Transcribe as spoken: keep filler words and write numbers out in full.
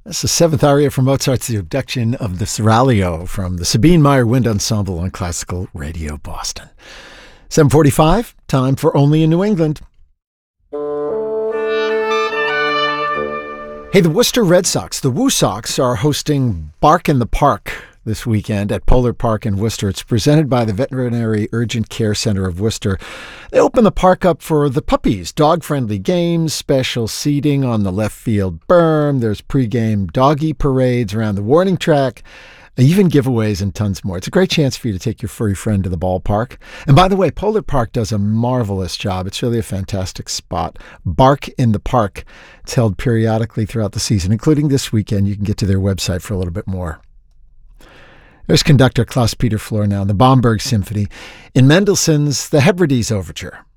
That's the seventh aria from Mozart's The Abduction of the Seraglio from the Sabine Meyer Wind Ensemble on Classical Radio Boston. seven forty-five, time for Only in New England. Hey, the Worcester Red Sox, the Woo Sox, are hosting Bark in the Park this weekend at Polar Park in Worcester. It's presented by the Veterinary Urgent Care Center of Worcester. They open the park up for the puppies, dog-friendly games, special seating on the left field berm. There's pregame doggy parades around the warning track, even giveaways and tons more. It's a great chance for you to take your furry friend to the ballpark. And by the way, Polar Park does a marvelous job. It's really a fantastic spot. Bark in the Park. It's held periodically throughout the season, including this weekend. You can get to their website for a little bit more. There's conductor Klaus-Peter Flor now in the Bomberg Symphony in Mendelssohn's The Hebrides Overture.